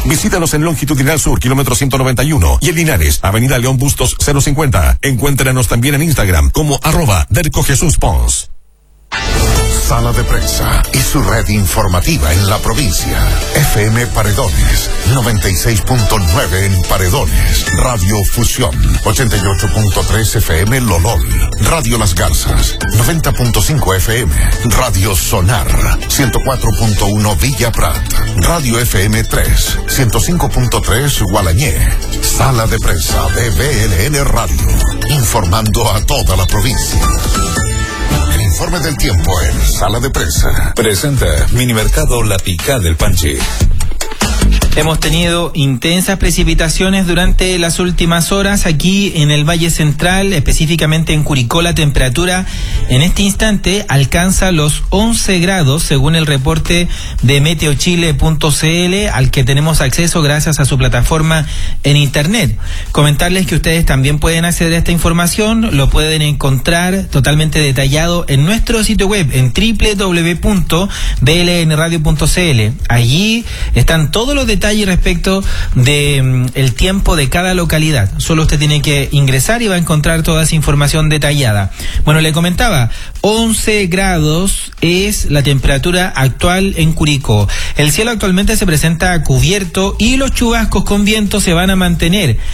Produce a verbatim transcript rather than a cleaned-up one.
Visítanos en Longitudinal Sur, kilómetro ciento noventa y uno, y en Linares, Avenida León Bustos cero cincuenta. Encuéntranos también en Instagram como arroba Derco Jesús Pons. Sala de Prensa y su red informativa en la provincia. F M Paredones, noventa y seis punto nueve en Paredones. Radio Fusión, ochenta y ocho punto tres F M Lolol. Radio Las Garzas, noventa punto cinco F M. Radio Sonar, ciento cuatro punto uno Villa Prat. Radio F M tres, ciento cinco punto tres Gualañé. Sala de Prensa de B L N Radio, informando a toda la provincia. El informe del tiempo en Sala de Prensa. Presenta Minimercado La Picada del Panchi. Hemos tenido intensas precipitaciones durante las últimas horas aquí en el Valle Central, específicamente en Curicó. La temperatura en este instante alcanza los once grados, según el reporte de meteochile punto c l, al que tenemos acceso gracias a su plataforma en internet. Comentarles que ustedes también pueden acceder a esta información, lo pueden encontrar totalmente detallado en nuestro sitio web, en doble u doble u doble u punto b l n radio punto c l. Allí están todos los detalles respecto de um, el tiempo de cada localidad. Solo usted tiene que ingresar y va a encontrar toda esa información detallada. Bueno, le comentaba, once grados es la temperatura actual en Curicó. El cielo actualmente se presenta cubierto y los chubascos con viento se van a mantener.